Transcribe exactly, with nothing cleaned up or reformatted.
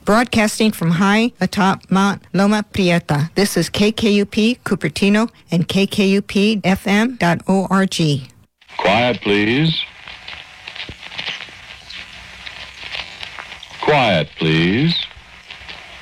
broadcasting from high atop Mount Loma Prieta. This is K K U P Cupertino and K K U P F M dot org. Quiet, please. Quiet, please.